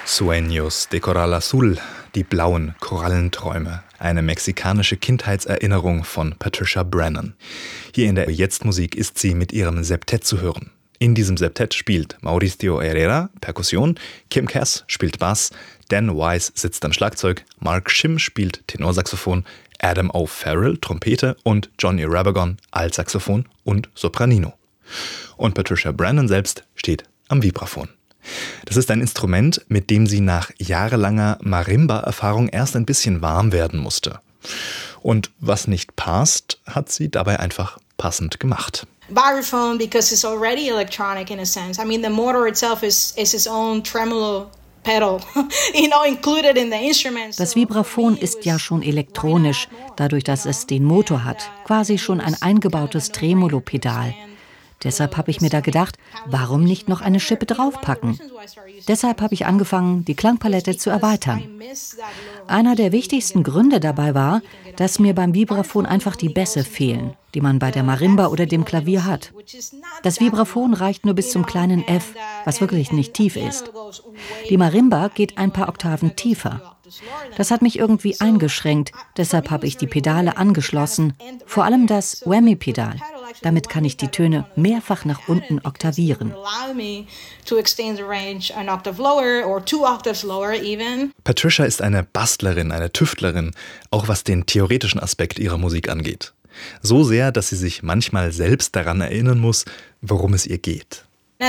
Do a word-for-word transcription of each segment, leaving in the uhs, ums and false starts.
Sueños de Coral Azul, die blauen Korallenträume. Eine mexikanische Kindheitserinnerung von Patricia Brennan. Hier in der Jetzt-Musik ist sie mit ihrem Septett zu hören. In diesem Septett spielt Mauricio Herrera Perkussion, Kim Cass spielt Bass, Dan Wise sitzt am Schlagzeug, Mark Shim spielt Tenorsaxophon, Adam O'Farrell Trompete und Johnny Rabagon Altsaxophon und Sopranino. Und Patricia Brennan selbst steht am Vibraphon. Das ist ein Instrument, mit dem sie nach jahrelanger Marimba-Erfahrung erst ein bisschen warm werden musste. Und was nicht passt, hat sie dabei einfach passend gemacht. Vibraphone, because it's already electronic in a sense. I mean, the motor itself is, is its own tremolo pedal, you know, included in the instrument. Das Vibraphon ist ja schon elektronisch, dadurch, dass es den Motor hat, quasi schon ein eingebautes Tremolo-Pedal. Deshalb habe ich mir da gedacht, warum nicht noch eine Schippe draufpacken? Deshalb habe ich angefangen, die Klangpalette zu erweitern. Einer der wichtigsten Gründe dabei war, dass mir beim Vibraphon einfach die Bässe fehlen, die man bei der Marimba oder dem Klavier hat. Das Vibraphon reicht nur bis zum kleinen F, was wirklich nicht tief ist. Die Marimba geht ein paar Oktaven tiefer. Das hat mich irgendwie eingeschränkt, deshalb habe ich die Pedale angeschlossen, vor allem das Whammy-Pedal. Damit kann ich die Töne mehrfach nach unten oktavieren. Patricia ist eine Bastlerin, eine Tüftlerin, auch was den theoretischen Aspekt ihrer Musik angeht. So sehr, dass sie sich manchmal selbst daran erinnern muss, worum es ihr geht.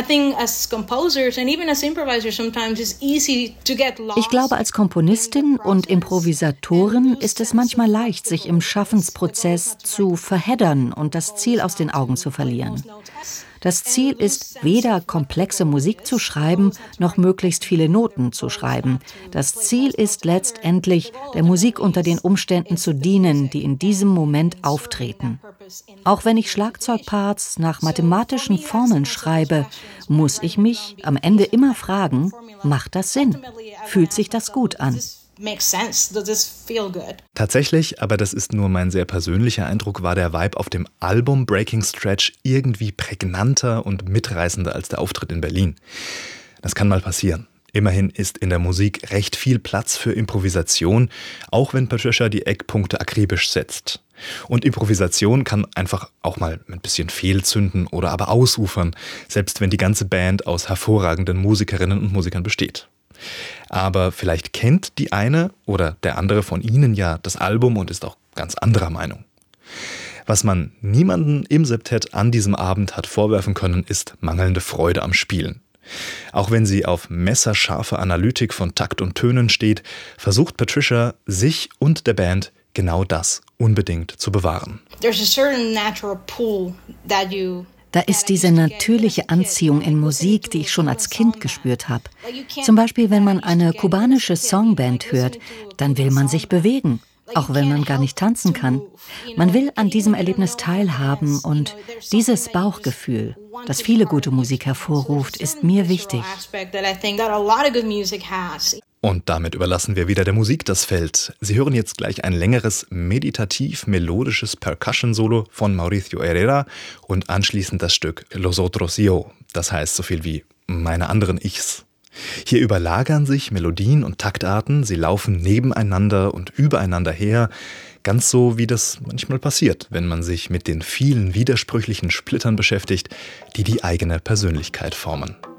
Ich glaube, als Komponistin und Improvisatorin ist es manchmal leicht, sich im Schaffensprozess zu verheddern und das Ziel aus den Augen zu verlieren. Das Ziel ist, weder komplexe Musik zu schreiben, noch möglichst viele Noten zu schreiben. Das Ziel ist letztendlich, der Musik unter den Umständen zu dienen, die in diesem Moment auftreten. Auch wenn ich Schlagzeugparts nach mathematischen Formeln schreibe, muss ich mich am Ende immer fragen, macht das Sinn? Fühlt sich das gut an? Tatsächlich, aber das ist nur mein sehr persönlicher Eindruck, war der Vibe auf dem Album Breaking Stretch irgendwie prägnanter und mitreißender als der Auftritt in Berlin. Das kann mal passieren. Immerhin ist in der Musik recht viel Platz für Improvisation, auch wenn Patricia die Eckpunkte akribisch setzt. Und Improvisation kann einfach auch mal ein bisschen fehlzünden oder aber ausufern, selbst wenn die ganze Band aus hervorragenden Musikerinnen und Musikern besteht. Aber vielleicht kennt die eine oder der andere von Ihnen ja das Album und ist auch ganz anderer Meinung. Was man niemanden im Septett an diesem Abend hat vorwerfen können, ist mangelnde Freude am Spielen. Auch wenn sie auf messerscharfe Analytik von Takt und Tönen steht, versucht Patricia, sich und der Band genau das unbedingt zu bewahren. There's a certain natural pull that you Da ist diese natürliche Anziehung in Musik, die ich schon als Kind gespürt habe. Zum Beispiel, wenn man eine kubanische Songband hört, dann will man sich bewegen, auch wenn man gar nicht tanzen kann. Man will an diesem Erlebnis teilhaben und dieses Bauchgefühl, das viele gute Musik hervorruft, ist mir wichtig. Und damit überlassen wir wieder der Musik das Feld. Sie hören jetzt gleich ein längeres, meditativ-melodisches Percussion-Solo von Mauricio Herrera und anschließend das Stück Los Otros Yo, das heißt so viel wie meine anderen Ichs. Hier überlagern sich Melodien und Taktarten, sie laufen nebeneinander und übereinander her, ganz so wie das manchmal passiert, wenn man sich mit den vielen widersprüchlichen Splittern beschäftigt, die die eigene Persönlichkeit formen.